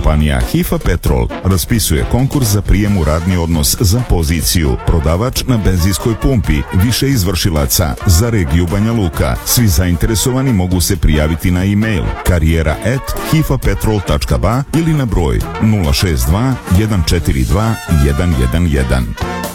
Kompanija HIFA Petrol raspisuje konkurs za prijem u radni odnos za poziciju prodavač na benzinskoj pumpi, više izvršilaca za regiju Banja Luka. Svi zainteresovani mogu se prijaviti na e-mail karijera@hifapetrol.ba ili na broj 062 142 111.